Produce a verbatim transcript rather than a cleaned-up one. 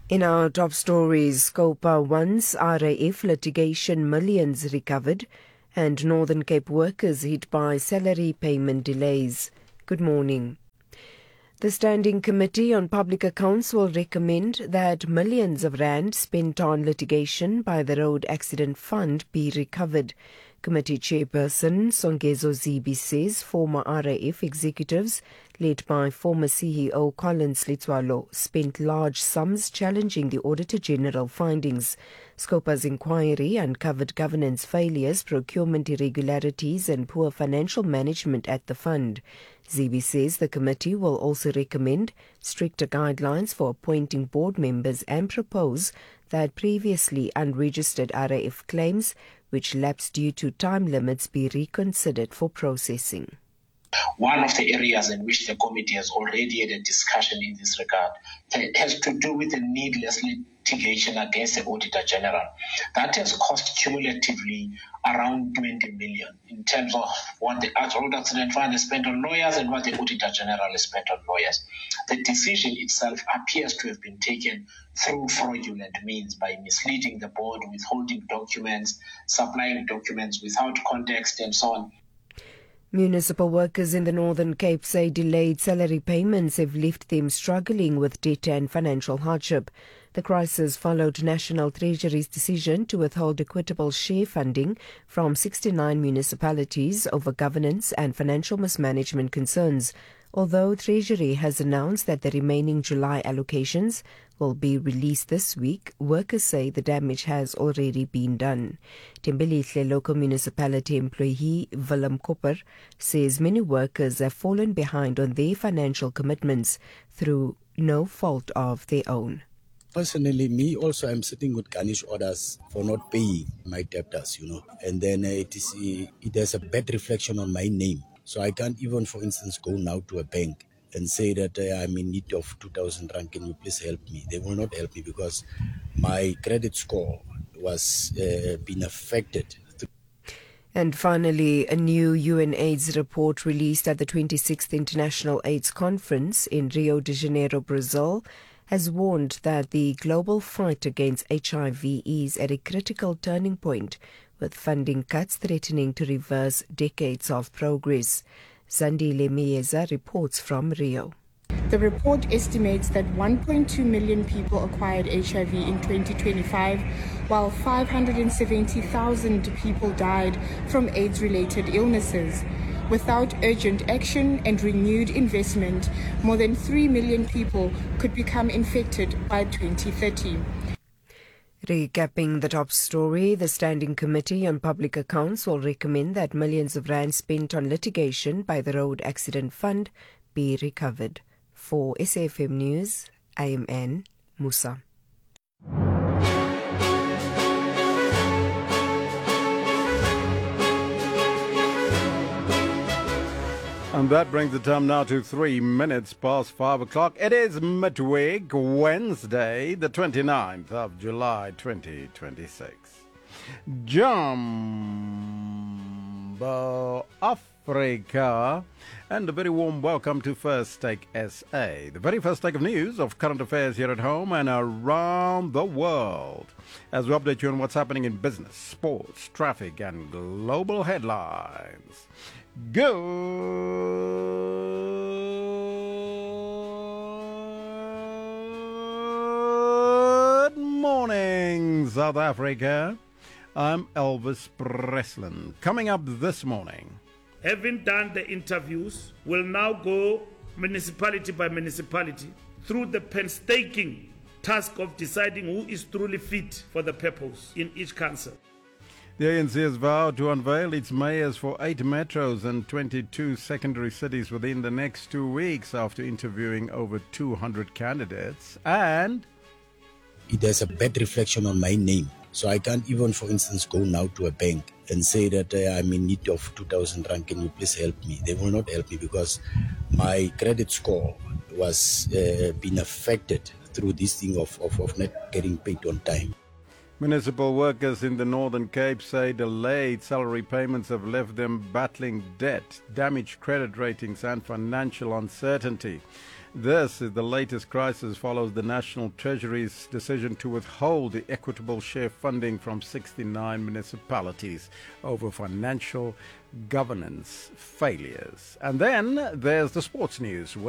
In our top stories, Scopa once R A F litigation millions recovered, and Northern Cape workers hit by salary payment delays. Good morning. The Standing Committee on Public Accounts will recommend that millions of rand spent on litigation by the Road Accident Fund be recovered. Committee Chairperson Songezo Zibi says former R A F executives, led by former C E O Collins Litswalo, spent large sums challenging the Auditor General findings. Scopa's inquiry uncovered governance failures, procurement irregularities and poor financial management at the fund. Zibi says the committee will also recommend stricter guidelines for appointing board members and propose that previously unregistered R A F claims which lapsed due to time limits be reconsidered for processing. One of the areas in which the committee has already had a discussion in this regard has to do with the needless litigation against the Auditor General. That has cost cumulatively around twenty million in terms of what the Road Accident Fund has spent on lawyers and what the Auditor General has spent on lawyers. The decision itself appears to have been taken through fraudulent means by misleading the board, withholding documents, supplying documents without context and so on. Municipal workers in the Northern Cape say delayed salary payments have left them struggling with debt and financial hardship. The crisis followed National Treasury's decision to withhold equitable share funding from sixty-nine municipalities over governance and financial mismanagement concerns. Although Treasury has announced that the remaining July allocations will be released this week, workers say the damage has already been done. Thembelihle local municipality employee Willem Kopper says many workers have fallen behind on their financial commitments through no fault of their own. Personally, me also, I'm sitting with garnish orders for not paying my debtors, you know, and then uh, it is uh, it has a bad reflection on my name. So I can't even, for instance, go now to a bank and say that uh, I'm in need of two thousand rand, can you please help me? They will not help me because my credit score was uh, being affected. And finally, a new U N AIDS report released at the twenty-sixth International AIDS Conference in Rio de Janeiro, Brazil, has warned that the global fight against H I V is at a critical turning point, with funding cuts threatening to reverse decades of progress. Zandile Mieza reports from Rio. The report estimates that one point two million people acquired H I V in twenty twenty-five, while five hundred seventy thousand people died from AIDS-related illnesses. Without urgent action and renewed investment, more than three million people could become infected by twenty thirty. Recapping the top story, the Standing Committee on Public Accounts will recommend that millions of rand spent on litigation by the Road Accident Fund be recovered. For S A F M News, I am Anne Musa. And that brings the time now to three minutes past five o'clock. It is midweek, Wednesday, the twenty-ninth of July, twenty twenty-six. Jumbo Africa, and a very warm welcome to First Take S A, the very first take of news of current affairs here at home and around the world, as we update you on what's happening in business, sports, traffic, and global headlines. Good morning, South Africa. I'm Elvis Breslin. Coming up this morning. Having done the interviews, we'll now go municipality by municipality through the painstaking task of deciding who is truly fit for the purpose in each council. The A N C has vowed to unveil its mayors for eight metros and twenty-two secondary cities within the next two weeks after interviewing over two hundred candidates. And it has a bad reflection on my name. So I can't even, for instance, go now to a bank and say that uh, I'm in need of two thousand rand, can you please help me? They will not help me because my credit score was uh, being affected through this thing of, of, of not getting paid on time. Municipal workers in the Northern Cape say delayed salary payments have left them battling debt, damaged credit ratings and financial uncertainty. This is the latest crisis follows the National Treasury's decision to withhold the equitable share funding from sixty-nine municipalities over financial governance failures. And then there's the sports news.